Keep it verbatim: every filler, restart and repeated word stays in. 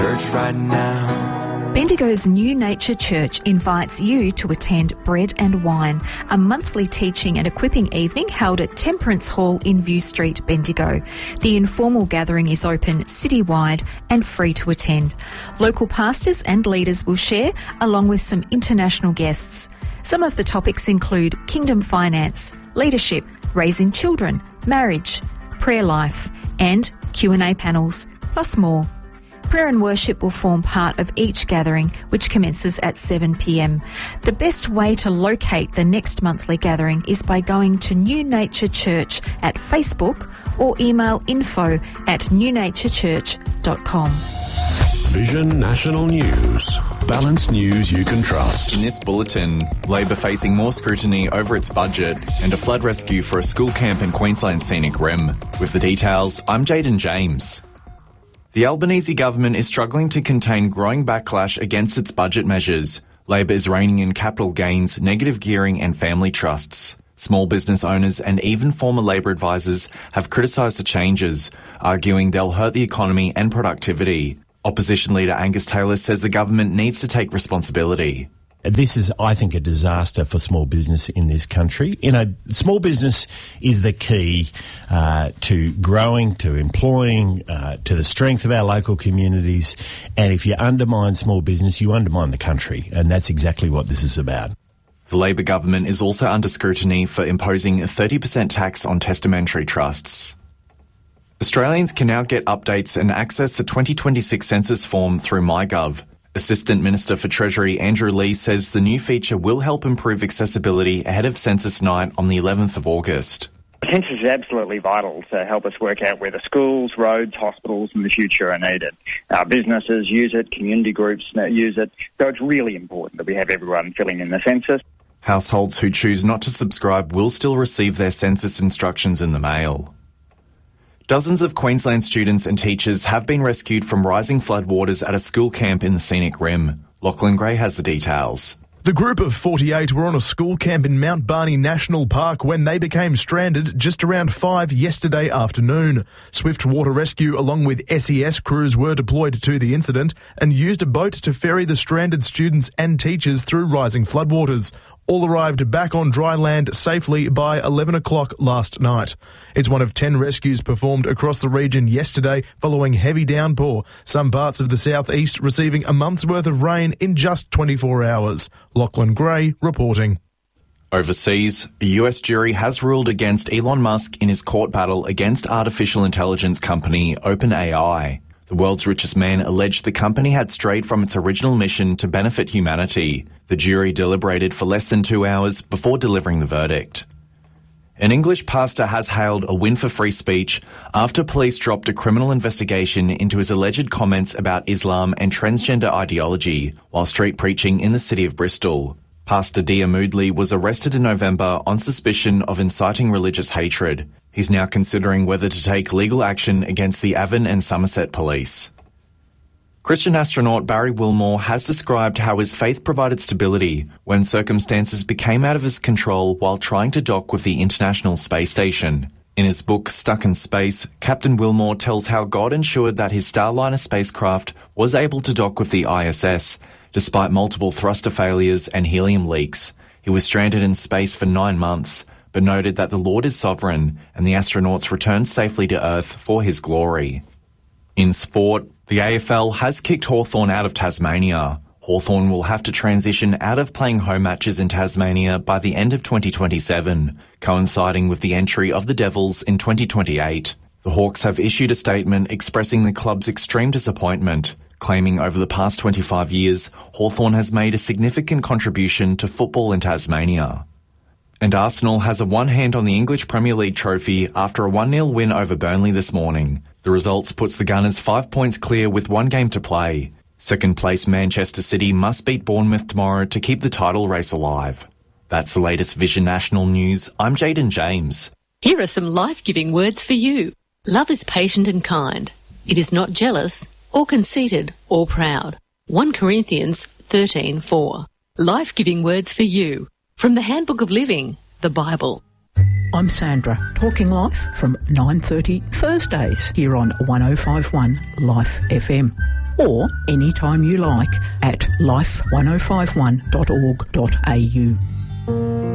Church right now. Bendigo's New Nature Church invites you to attend Bread and Wine, a monthly teaching and equipping evening held at Temperance Hall in View Street, Bendigo. The informal gathering is open citywide and free to attend. Local pastors and leaders will share, along with some international guests. Some of the topics include kingdom finance, leadership, raising children, marriage, prayer life, and Q and A panels, plus more. Prayer and worship will form part of each gathering, which commences at seven p m. The best way to locate the next monthly gathering is by going to New Nature Church at Facebook or email info at new nature church dot com. Vision National News. Balanced news you can trust. In this bulletin, Labor facing more scrutiny over its budget and a flood rescue for a school camp in Queensland's Scenic Rim. With the details, I'm Jaden James. The Albanese government is struggling to contain growing backlash against its budget measures. Labor is reining in capital gains, negative gearing and family trusts. Small business owners and even former Labor advisors have criticised the changes, arguing they'll hurt the economy and productivity. Opposition leader Angus Taylor says the government needs to take responsibility. This is, I think, a disaster for small business in this country. You know, small business is the key uh, to growing, to employing, uh, to the strength of our local communities. And if you undermine small business, you undermine the country. And that's exactly what this is about. The Labor government is also under scrutiny for imposing a thirty percent tax on testamentary trusts. Australians can now get updates and access the twenty twenty-six census form through MyGov. Assistant Minister for Treasury Andrew Lee says the new feature will help improve accessibility ahead of census night on the eleventh of August. The census is absolutely vital to help us work out where the schools, roads, hospitals in the future are needed. Our businesses use it, community groups use it, so it's really important that we have everyone filling in the census. Households who choose not to subscribe will still receive their census instructions in the mail. Dozens of Queensland students and teachers have been rescued from rising floodwaters at a school camp in the Scenic Rim. Lachlan Gray has the details. The group of forty-eight were on a school camp in Mount Barney National Park when they became stranded just around five yesterday afternoon. Swift Water Rescue along with S E S crews were deployed to the incident and used a boat to ferry the stranded students and teachers through rising floodwaters. All arrived back on dry land safely by eleven o'clock last night. It's one of ten rescues performed across the region yesterday following heavy downpour, some parts of the southeast receiving a month's worth of rain in just twenty-four hours. Lachlan Gray reporting. Overseas, a U S jury has ruled against Elon Musk in his court battle against artificial intelligence company OpenAI. The world's richest man alleged the company had strayed from its original mission to benefit humanity. The jury deliberated for less than two hours before delivering the verdict. An English pastor has hailed a win for free speech after police dropped a criminal investigation into his alleged comments about Islam and transgender ideology while street preaching in the city of Bristol. Pastor Dia Moodley was arrested in November on suspicion of inciting religious hatred. He's now considering whether to take legal action against the Avon and Somerset police. Christian astronaut Barry Wilmore has described how his faith provided stability when circumstances became out of his control while trying to dock with the International Space Station. In his book Stuck in Space, Captain Wilmore tells how God ensured that his Starliner spacecraft was able to dock with the I S S, despite multiple thruster failures and helium leaks. He was stranded in space for nine months, but noted that the Lord is sovereign and the astronauts returned safely to Earth for his glory. In sport, the A F L has kicked Hawthorn out of Tasmania. Hawthorn will have to transition out of playing home matches in Tasmania by the end of twenty twenty-seven, coinciding with the entry of the Devils in twenty twenty-eight. The Hawks have issued a statement expressing the club's extreme disappointment, claiming over the past twenty-five years, Hawthorn has made a significant contribution to football in Tasmania. And Arsenal has a one hand on the English Premier League trophy after a one nil win over Burnley this morning. The results puts the Gunners five points clear with one game to play. Second place Manchester City must beat Bournemouth tomorrow to keep the title race alive. That's the latest Vision National News. I'm Jaden James. Here are some life-giving words for you. Love is patient and kind. It is not jealous or conceited or proud. First Corinthians thirteen four. Life-giving words for you. From the Handbook of Living, the Bible. I'm Sandra, talking life from nine thirty Thursdays here on one oh five point one Life F M. or anytime you like at life ten fifty-one dot org dot a u.